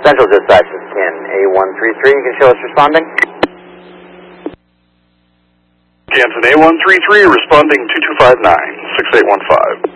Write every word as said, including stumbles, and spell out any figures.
Central Dispatch is Ken A one three three. You can show us responding. Canton A one three three responding two two five nine, six eight one five.